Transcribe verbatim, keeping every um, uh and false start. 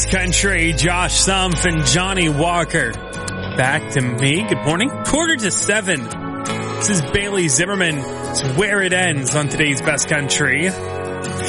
Country, Josh Sumpf and Johnny Walker. Back to me. Good morning. Quarter to seven. This is Bailey Zimmerman. It's Where It Ends on today's Best Country.